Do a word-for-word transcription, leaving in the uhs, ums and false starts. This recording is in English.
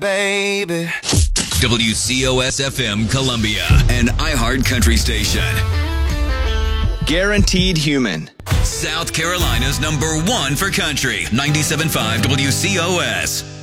baby. W C O S F M Columbia, an iHeart country station. Guaranteed Human. South Carolina's number one for country. ninety-seven point five W C O S.